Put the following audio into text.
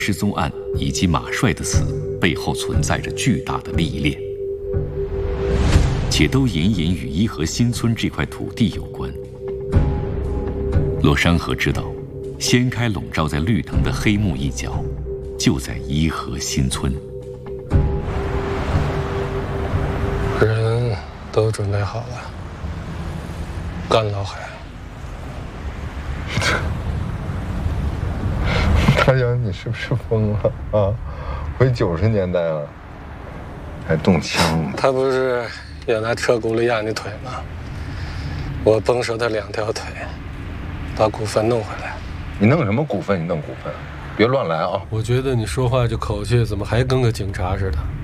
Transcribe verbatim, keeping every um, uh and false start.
失踪案以及马帅的死背后存在着巨大的利益链，且都隐隐与伊河新村这块土地有关。洛山河知道，掀开笼罩在绿藤的黑幕一角，就在伊河新村。 人都准备好了，干老海。 大江，你是不是疯了啊？回九十年代了，还动枪？ 他不是要拿车轱辘压你腿吗？我崩折他两条腿，把股份弄回来。 你弄什么股份？你弄股份？别乱来啊！ 我觉得你说话这口气，怎么还跟个警察似的？